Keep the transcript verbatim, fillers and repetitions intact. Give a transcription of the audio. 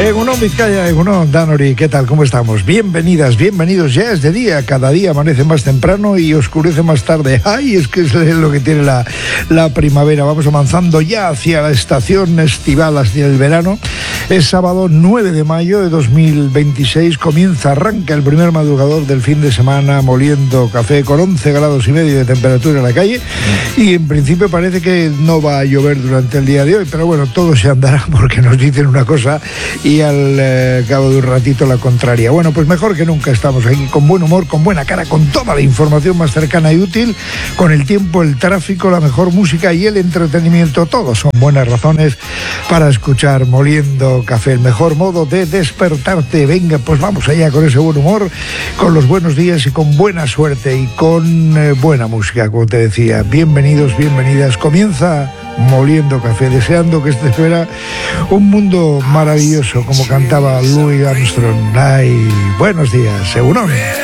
Egunon Vizcaya, Egunon Danori, ¿qué tal? ¿Cómo estamos? Bienvenidas, bienvenidos. Ya es de día, cada día amanece más temprano y oscurece más tarde. ¡Ay! Es que es lo que tiene la, la primavera. Vamos avanzando ya hacia la estación estival, hacia el verano. Es sábado nueve de mayo de dos mil veintiséis. Comienza, arranca el primer madrugador del fin de semana moliendo café con once grados y medio de temperatura en la calle. Y en principio parece que no va a llover durante el día de hoy, pero bueno, todo se andará porque nos dicen una cosa y al eh, cabo de un ratito la contraria. Bueno, pues mejor que nunca estamos aquí con buen humor, con buena cara, con toda la información más cercana y útil, con el tiempo, el tráfico, la mejor música y el entretenimiento. Todos son buenas razones para escuchar Moliendo Café, el mejor modo de despertarte. Venga, pues vamos allá con ese buen humor, con los buenos días y con buena suerte y con eh, buena música, como te decía. Bienvenidos, bienvenidas. Comienza Moliendo Café, deseando que este fuera un mundo maravilloso, como cantaba Louis Armstrong. Ay, buenos días, Egunon.